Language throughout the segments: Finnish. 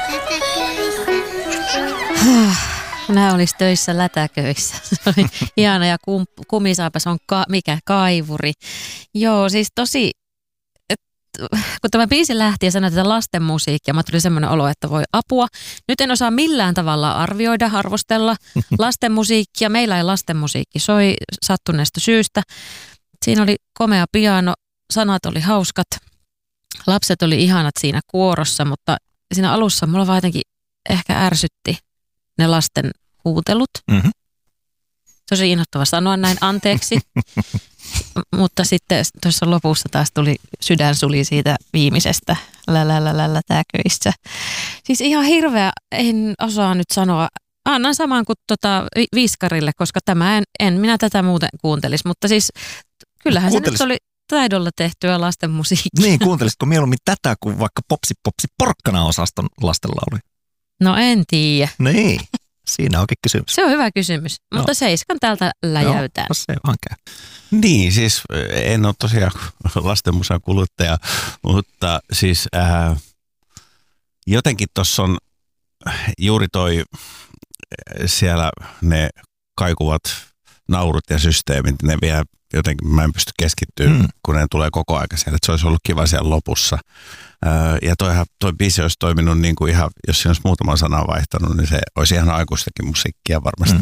Nämä olisi töissä lätäköissä. Se oli ihana ja kumisaapas on kaivuri. Joo, siis tosi, kun tämä biisi lähti ja sanoi tätä lasten musiikkia, mä tuli semmoinen olo, että voi apua. Nyt en osaa millään tavalla arvioida, arvostella lasten musiikkia. Meillä ei lasten musiikki soi sattuneesta syystä. Siinä oli komea piano, sanat oli hauskat, lapset oli ihanat siinä kuorossa, mutta siinä alussa mulla vaan jotenkin ehkä ärsytti ne lasten huutelut. Mm-hmm. Tosi inhottava sanoa näin, anteeksi. Mutta sitten tuossa lopussa taas sydän suli siitä viimeisestä lätäköissä. Siis ihan hirveä, en osaa nyt sanoa. Annan saman kuin Viskarille, koska en minä tätä muuten kuuntelisi. Mutta siis kyllähän se nyt oli taidolla tehtyä lasten musiikkia. Niin, kuuntelisitko mieluummin tätä kuin vaikka Popsi porkkana-osaston lastenlauluja? No en tiedä. Niin, siinä onkin kysymys. Se on hyvä kysymys, mutta 7 täältä läjäytään. Joo, se vaan käy. Niin, siis en ole tosiaan lastenmusan kuluttaja, mutta siis jotenkin tuossa on juuri toi siellä ne kaikuvat naurut ja systeemit, ne vielä jotenkin mä en pysty keskittymään, kun ne tulee koko aika siellä. Että se olisi ollut kiva siellä lopussa. Ja toi biisi olisi toiminut niin kuin ihan, jos siinä olisi muutaman sanan vaihtanut, niin se olisi ihan aikuistakin musiikkia varmasti.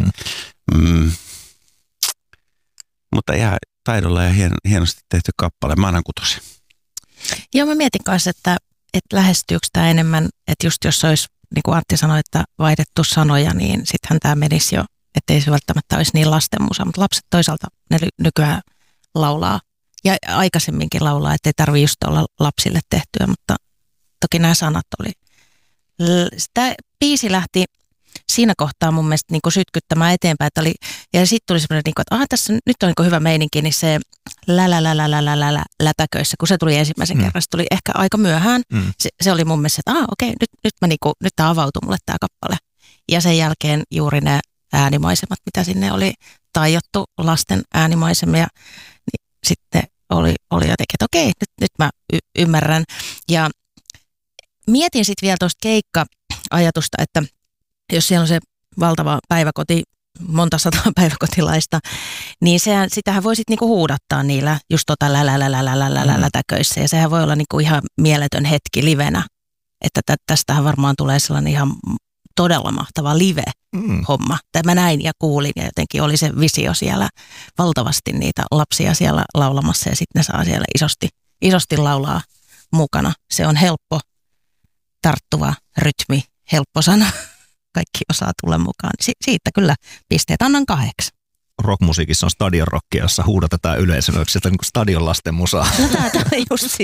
Mutta ihan taidolla ja hienosti tehty kappale. Mä annan 6. Joo, mä mietin kanssa, että lähestyykö tämä enemmän, että just jos olisi, niin kuin Antti sanoi, että vaihdettu sanoja, niin sittenhän tämä menisi jo, ettei se välttämättä olisi niin lastenmusa, mutta lapset toisaalta ne nykyään laulaa ja aikaisemminkin laulaa, ettei tarvitse just olla lapsille tehtyä, mutta toki nämä sanat oli. Tämä biisi lähti siinä kohtaa mun mielestä niin kuin sytkyttämään eteenpäin, että ja sitten tuli semmoinen, että tässä nyt on niin hyvä meininki, niin se lätäköissä, kun se tuli ensimmäisen kerran, se tuli ehkä aika myöhään. Se oli mun mielestä, että okei, nyt tämä avautui mulle tämä kappale. Ja sen jälkeen juuri ne äänimaisemat, mitä sinne oli tajottu, lasten äänimaisemia, niin sitten oli jotenkin, että okei, nyt mä ymmärrän. Ja mietin sitten vielä tuosta keikka-ajatusta, että jos siellä on se valtava päiväkoti, monta sataa päiväkotilaista, niin sitähän voi sitten niinku huudattaa niillä just lätäköissä. Ja sehän voi olla niinku ihan mieletön hetki livenä. Että tästähän varmaan tulee sellainen ihan todella mahtava live-homma. Mä näin ja kuulin ja jotenkin oli se visio siellä valtavasti niitä lapsia siellä laulamassa ja sitten ne saa siellä isosti laulaa mukana. Se on helppo, tarttuva rytmi, helppo sana. Kaikki osaa tulla mukaan. Siitä kyllä pisteet annan 8. Rockmusiikissa on stadion rockia, jossa huudatetaan yleisölle, että niin kuin stadion lasten musaa. No tämä on just